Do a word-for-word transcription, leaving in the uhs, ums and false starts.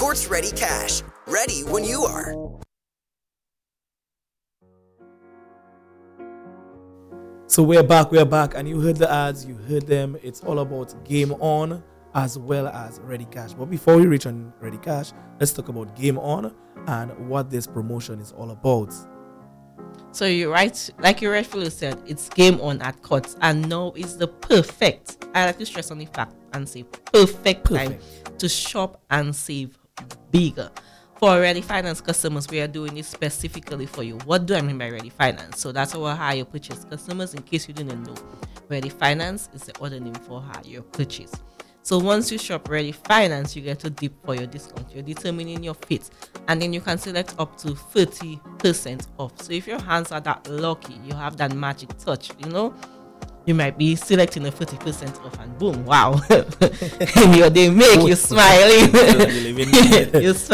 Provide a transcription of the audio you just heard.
Sports Ready Cash. Ready when you are. So we're back, we're back, and you heard the ads, you heard them. It's all about Game On as well as Ready Cash. But before we reach on Ready Cash, let's talk about Game On and what this promotion is all about. So you're right, like you rightfully said, it's Game On at Courts, and now is the perfect, I like to stress on the fact and say perfect, perfect. time to shop and save bigger. For Ready Finance customers, we are doing this specifically for you. What do I mean by Ready Finance? So that's our hire purchase customers, in case you didn't know. Ready Finance is the other name for hire purchase. So once you shop Ready Finance, you get to dip for your discount. You're determining your fit, and then you can select up to thirty percent off. So if your hands are that lucky, you have that magic touch, you know, you might be selecting a thirty percent off and boom, wow. Your day make you smiling. You smile.